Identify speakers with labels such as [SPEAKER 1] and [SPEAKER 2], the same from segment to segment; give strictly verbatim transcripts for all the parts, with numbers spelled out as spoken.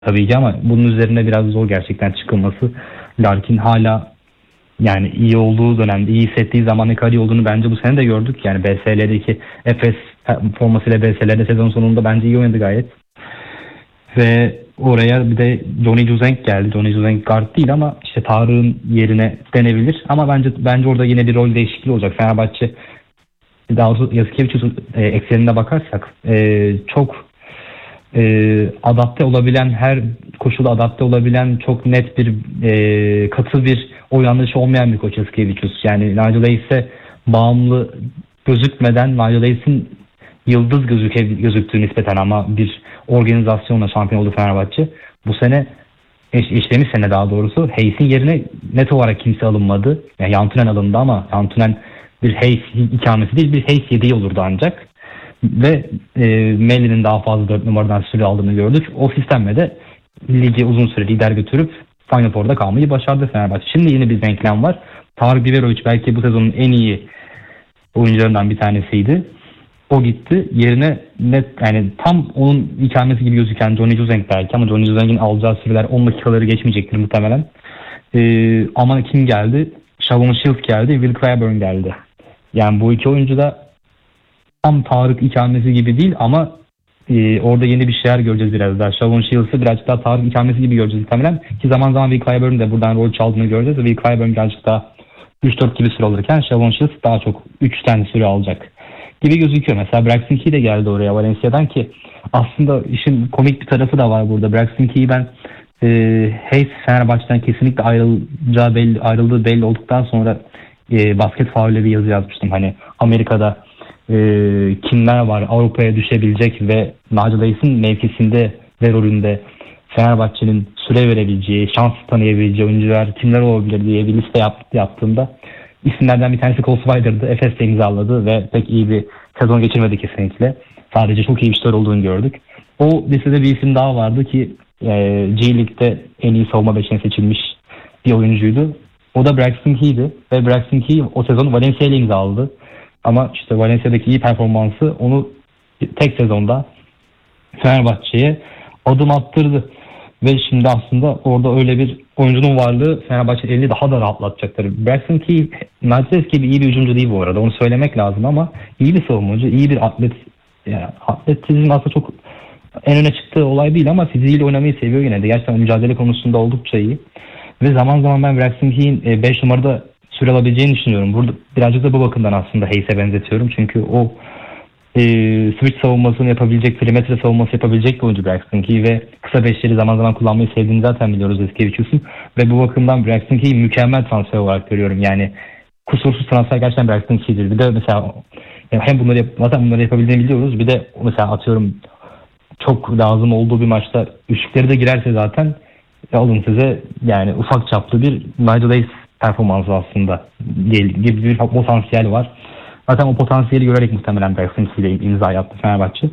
[SPEAKER 1] tabii ki ama bunun üzerine biraz zor gerçekten çıkılması. Larkin hala yani iyi olduğu dönemde, iyi hissettiği zaman ne kadar iyi olduğunu bence bu sene de gördük. Yani B S L'deki Efes formasıyla B S L'de sezon sonunda bence iyi oynadı gayet. Ve oraya bir de Johnny Juzang geldi. Johnny Juzang guard değil ama işte Tarık'ın yerine denebilir. Ama bence bence orada yine bir rol değişikliği olacak. Fenerbahçe daha doğrusu Yasikevicius e, eksenine bakarsak e, çok e, adapte olabilen, her koşula adapte olabilen, çok net bir e, katı bir oyun anlayışı olmayan bir koç Yasikevicius. Yani Nigel Hayes'e bağımlı gözükmeden Nigel Hayes'in yıldız gözüke, gözüktüğü nispeten ama bir organizasyonla şampiyon oldu Fenerbahçe. Bu sene işlemiş sene daha doğrusu Hayes'in yerine net olarak kimse alınmadı. Yani Yantunen alındı ama Yantunen bir Hayes ikamesi değil, bir Hayes yedeği olurdu ancak. Ve e, Melli'nin daha fazla dört numaradan süre aldığını gördük. O sistemle de ligi uzun süre lider götürüp Final Four'da kalmayı başardı Fenerbahçe. Şimdi yeni bir denklem var. Tarık Biberovic belki bu sezonun en iyi oyuncularından bir tanesiydi. O gitti. Yerine net yani tam onun ikamesi gibi gözüken Johnny Juzang belki ama Johnny Juzang'in alacağı süreler on dakikaları geçmeyecektir muhtemelen. Ee, ama kim geldi? Shavon Shields geldi. Will Clyburn geldi. Yani bu iki oyuncu da tam Tarık ikamesi gibi değil ama e, orada yeni bir şeyler göreceğiz biraz daha. Shavon Shields'ı birazcık daha Tarık ikamesi gibi göreceğiz muhtemelen. Ki zaman zaman Will Clyburn'un de buradan rol çaldığını göreceğiz. Will Clyburn birazcık daha üç dört gibi süre alırken Shavon Shields daha çok üç tane süre alacak gibi gözüküyor. Mesela Braxton Key de geldi oraya Valencia'dan ki aslında işin komik bir tarafı da var burada. Braxton Key'i ben e, Hayes Fenerbahçe'den kesinlikle ayrılacağı belli, ayrıldığı belli olduktan sonra e, basket faulü bir yazı yazmıştım. Hani Amerika'da e, kimler var Avrupa'ya düşebilecek ve Nigel Hayes'in mevkisinde ve rolünde Fenerbahçe'nin süre verebileceği, şans tanıyabileceği oyuncular kimler olabilir diye bir liste yap, yaptığımda isimlerden bir tanesi Cole Swider'dı. Efes'te imzaladı ve pek iyi bir sezon geçirmedi kesinlikle. Sadece çok iyi bir işler olduğunu gördük. O listede bir isim daha vardı ki e, G League'de en iyi savunma beşine seçilmiş bir oyuncuydu. O da Braxton Key'di ve Braxton Key o sezon Valencia ile imzaladı. Ama işte Valencia'daki iyi performansı onu tek sezonda Fenerbahçe'ye adım attırdı. Ve şimdi aslında orada öyle bir oyuncunun varlığı Fenerbahçe'nin elini daha da rahatlatacaktır. Braxton Key, Mercedes gibi iyi bir hücumcu değil bu arada. Onu söylemek lazım ama iyi bir savunmacı, iyi bir atlet. Yani atletizm aslında çok en öne çıktığı olay değil ama fiziğiyle oynamayı seviyor yine de. Gerçekten mücadele konusunda oldukça iyi. Ve zaman zaman ben Braxton Key'in beş numarada süre alabileceğini düşünüyorum. Burada birazcık da bu bakımdan aslında Hayes'e benzetiyorum. Çünkü o e, switch savunmasını yapabilecek, perimetre savunması yapabilecek bir oyuncu Braxton Key ve kısa beşleri zaman zaman kullanmayı sevdiğini zaten biliyoruz Yasikevicius'un. Ve bu bakımdan Braxton Key'i mükemmel transfer olarak görüyorum. Yani kusursuz transfer gerçekten Braxton Key'dir. Bir de mesela hem bunları yap- zaten bunları yapabildiğini biliyoruz. Bir de mesela atıyorum çok lazım olduğu bir maçta üçlükleri de girerse zaten alın size yani ufak çaplı bir Nigel Hayes performansı aslında gibi bir potansiyel var. Zaten o potansiyeli görerek muhtemelen Braxton Key ile imza yaptı Fenerbahçe.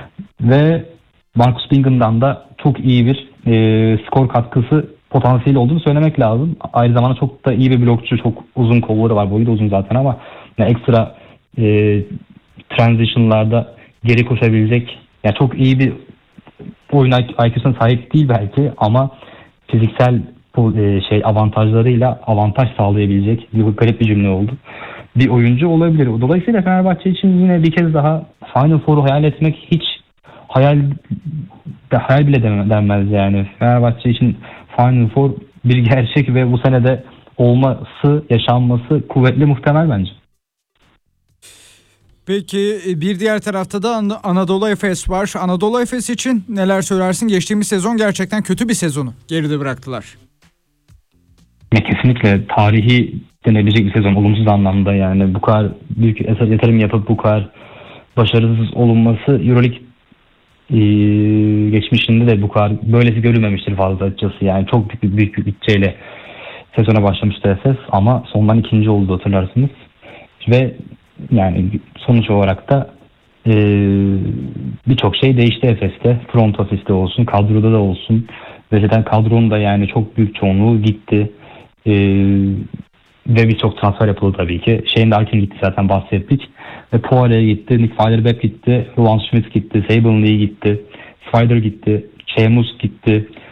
[SPEAKER 1] Ve Marcus Bingham'dan da çok iyi bir e, skor katkısı potansiyeli olduğunu söylemek lazım. Aynı zamanda çok da iyi bir blokçu, çok uzun kolları var. Boyu da uzun zaten ama yani ekstra e, transition'larda geri koşabilecek yani çok iyi bir oyun I Q'suna sahip değil belki ama fiziksel bu e, şey avantajlarıyla avantaj sağlayabilecek bir garip bir cümle oldu. Bir oyuncu olabilir. Dolayısıyla Fenerbahçe için yine bir kez daha Final Four'u hayal etmek hiç hayal de, hayal bile denmez yani. Fenerbahçe için Final Four bir gerçek ve bu senede olması, yaşanması kuvvetli muhtemel bence.
[SPEAKER 2] Peki bir diğer tarafta da An- Anadolu Efes var. Anadolu Efes için neler söylersin? Geçtiğimiz sezon gerçekten kötü bir sezonu geride bıraktılar.
[SPEAKER 1] Kesinlikle tarihi denebilecek bir sezon olumsuz anlamda yani bu kadar büyük yatırım yapıp bu kadar başarısız olunması EuroLeague e, geçmişinde de bu kadar böylesi görülmemiştir fazla açıkçası yani çok büyük büyük bir bütçeyle sezona başlamıştı Efes ama sondan ikinci oldu hatırlarsınız ve yani sonuç olarak da e, birçok şey değişti Efes'te, front office'te olsun, kadroda da olsun ve zaten kadronun da yani çok büyük çoğunluğu gitti. Ee, ve birçok transfer yapıldı tabii ki. Shane Larkin gitti zaten bahsettik. Ve Poirier'e gitti, Nick Weiler-Beck gitti, Ruan Schmitz gitti, Saban Lee gitti, Spider gitti. Şehmus gitti.